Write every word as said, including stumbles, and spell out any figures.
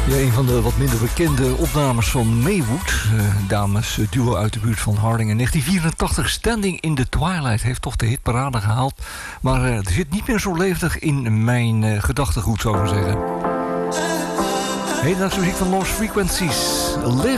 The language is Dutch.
Ja, een van de wat minder bekende opnames van Maywood. Uh, dames, uh, duo uit de buurt van Harding. In negentien vierentachtig, Standing in the Twilight, heeft toch de hitparade gehaald. Maar uh, er zit niet meer zo levendig in mijn uh, gedachtegoed, zou ik maar zeggen. Hedendaagse muziek van Lost Frequencies. Live